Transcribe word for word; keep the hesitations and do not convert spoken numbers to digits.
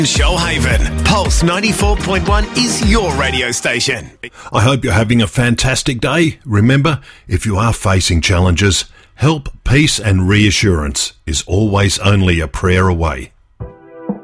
Shoalhaven, Pulse ninety-four point one is your radio station. I hope you're having a fantastic day. Remember, if you are facing challenges, help, peace and reassurance is always only a prayer away.